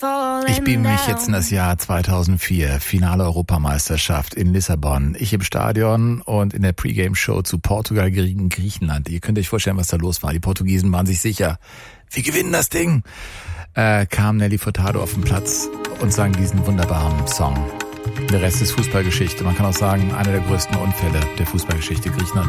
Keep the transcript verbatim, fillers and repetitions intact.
Ich beame mich jetzt in das Jahr zweitausendvier, Finale Europameisterschaft in Lissabon. Ich im Stadion und in der Pre-Game-Show zu Portugal gegen Griechenland. Ihr könnt euch vorstellen, was da los war. Die Portugiesen waren sich sicher, wir gewinnen das Ding. Äh, kam Nelly Furtado auf den Platz und sang diesen wunderbaren Song. Der Rest ist Fußballgeschichte. Man kann auch sagen, einer der größten Unfälle der Fußballgeschichte. Griechenland